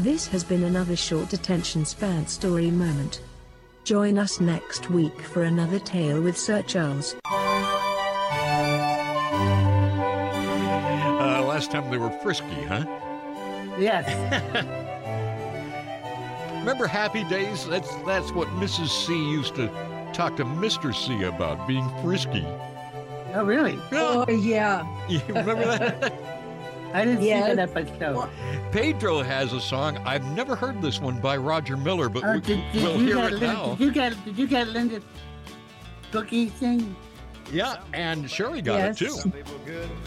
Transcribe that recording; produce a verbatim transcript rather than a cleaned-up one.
This has been another short attention span story moment. Join us next week for another tale with Sir Charles. Uh, last time they were frisky, huh? Yes. Remember Happy Days? That's that's what Missus C used to talk to Mister C about, being frisky. Oh, really? Oh, yeah. You remember that? I didn't Yes. see that episode. Pedro has a song. I've never heard this one by Roger Miller, but Uh, we, did, did we'll you hear get it Linda, now. Did you get? Did you get Linda Cookie thing? Yeah, and Sherry got Yes. it too. Some people good,